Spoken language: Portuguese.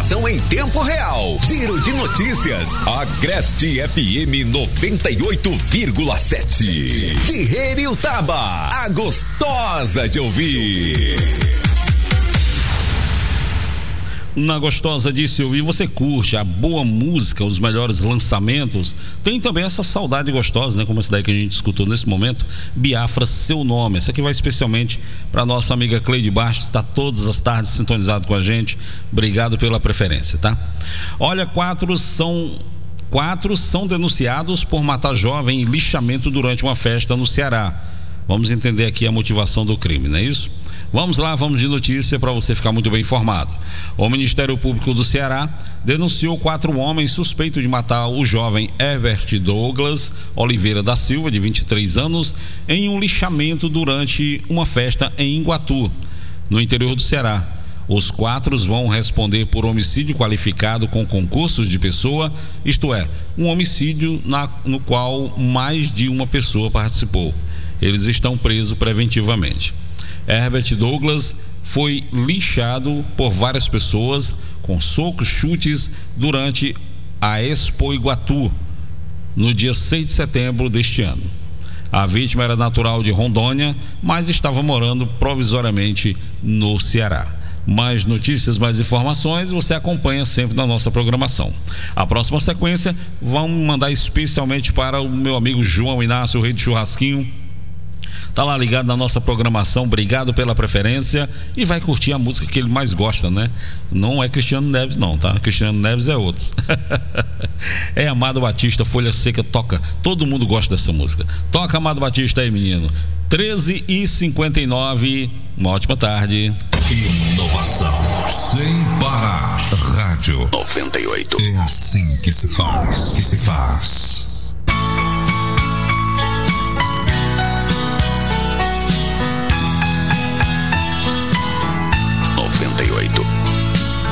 Informação em tempo real. Giro de notícias. Agreste FM 98,7. Tiririutaba, a gostosa de ouvir. Na gostosa de se ouvir, você curte a boa música, os melhores lançamentos. Tem também essa saudade gostosa, né? Como essa daí que a gente escutou nesse momento, Biafra, Seu Nome. Essa aqui vai especialmente para nossa amiga Cleide Bastos, que está todas as tardes sintonizado com a gente. Obrigado pela preferência, tá? Olha, quatro são denunciados por matar jovem em lixamento durante uma festa no Ceará. Vamos entender aqui a motivação do crime, não é isso? Vamos lá, vamos de notícia para você ficar muito bem informado. O Ministério Público do Ceará denunciou 4 homens suspeitos de matar o jovem Herbert Douglas Oliveira da Silva, de 23 anos, em um lixamento durante uma festa em Iguatu, no interior do Ceará. Os 4 vão responder por homicídio qualificado com concursos de pessoa, isto é, um homicídio no qual mais de uma pessoa participou. Eles estão presos preventivamente. Herbert Douglas foi lixado por várias pessoas com socos, chutes durante a Expo Iguatu, no dia 6 de setembro deste ano. A vítima era natural de Rondônia, mas estava morando provisoriamente no Ceará. Mais notícias, mais informações, você acompanha sempre na nossa programação. A próxima sequência, vamos mandar especialmente para o meu amigo João Inácio, o rei do churrasquinho. Tá lá ligado na nossa programação, obrigado pela preferência e vai curtir a música que ele mais gosta, né? Não é Cristiano Neves não, tá? Cristiano Neves é outros. É Amado Batista, Folha Seca, toca, todo mundo gosta dessa música. Toca Amado Batista aí, menino. 13h59, uma ótima tarde. Inovação sem parar. Rádio 98. É assim que se faz,